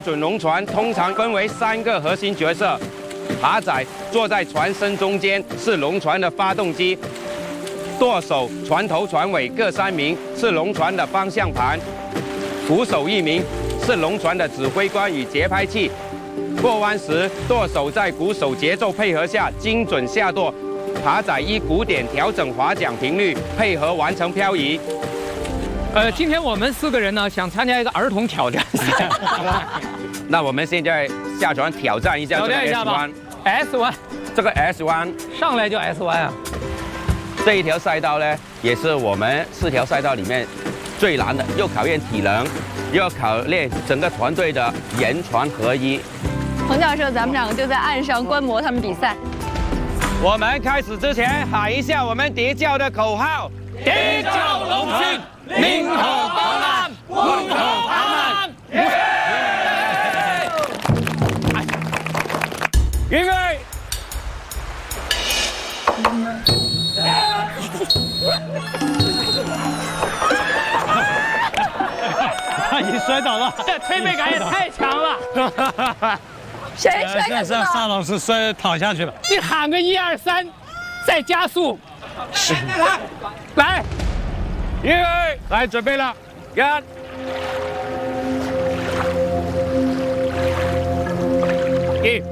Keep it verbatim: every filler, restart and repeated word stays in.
准龙船通常分为三个核心角色，爬仔坐在船身中间，是龙船的发动机；舵手、船头、船尾各三名，是龙船的方向盘；鼓手一名，是龙船的指挥官与节拍器。过弯时，舵手在鼓手节奏配合下精准下舵，爬仔依鼓点调整划桨频率，配合完成漂移。 呃，今天我们四个人呢，想参加一个儿童挑战赛。 那我们现在下船挑战一下这个 S 弯。 S 弯， 这个 S 弯上来就 S 弯啊！ 这一条赛道呢，也是我们四条赛道里面最难的，又考验体能，又要考验整个团队的人船合一。 洪教授，咱们两个就在岸上观摩他们比赛。 我们开始之前喊一下我们蝶教的口号： 蝶教龙训。 明河饱满，温河饱满。预备。 他已经摔倒了， 这推背感也太强了。 谁摔的？ 上上老师摔躺下去了。 你喊个一二三，再加速。来，来。 预备，来准备了，干！ 一、